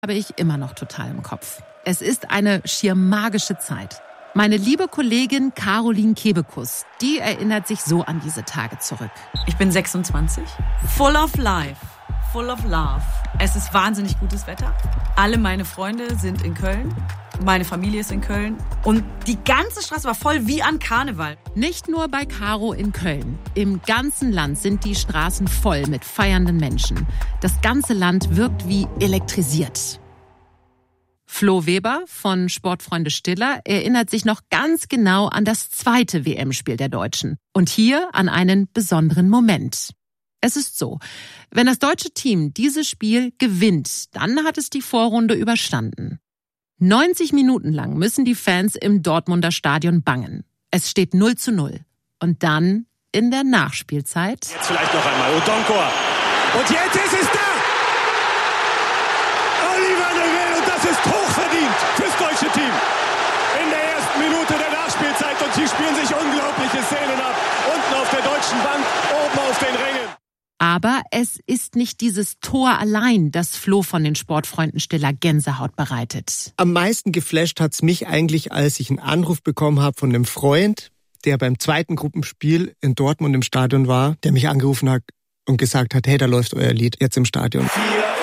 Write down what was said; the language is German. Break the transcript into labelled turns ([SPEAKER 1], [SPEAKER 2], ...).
[SPEAKER 1] Habe ich immer noch total im Kopf. Es ist eine schier magische Zeit. Meine liebe Kollegin Caroline Kebekus, die erinnert sich so an diese Tage zurück.
[SPEAKER 2] Ich bin 26, full of life, full of love. Es ist wahnsinnig gutes Wetter. Alle meine Freunde sind in Köln. Meine Familie ist in Köln. Und die ganze Straße war voll wie an Karneval.
[SPEAKER 1] Nicht nur bei Caro in Köln. Im ganzen Land sind die Straßen voll mit feiernden Menschen. Das ganze Land wirkt wie elektrisiert. Flo Weber von Sportfreunde Stiller erinnert sich noch ganz genau an das zweite WM-Spiel der Deutschen. Und hier an einen besonderen Moment. Es ist so, wenn das deutsche Team dieses Spiel gewinnt, dann hat es die Vorrunde überstanden. 90 Minuten lang müssen die Fans im Dortmunder Stadion bangen. Es steht 0:0. Und dann in der Nachspielzeit...
[SPEAKER 3] Jetzt vielleicht noch einmal Odonkor. Und jetzt ist es da! Oliver Neuville, und das ist hochverdient fürs deutsche Team. In der ersten Minute der Nachspielzeit, und sie spielen sich unglaubliche Szenen ab. Unten auf der deutschen Bank, oben auf den Rängen.
[SPEAKER 1] Aber es ist nicht dieses Tor allein, das Flo von den Sportfreunden Stiller Gänsehaut bereitet.
[SPEAKER 4] Am meisten geflasht hat's mich eigentlich, als ich einen Anruf bekommen habe von einem Freund, der beim zweiten Gruppenspiel in Dortmund im Stadion war, der mich angerufen hat und gesagt hat, hey, da läuft euer Lied jetzt im Stadion.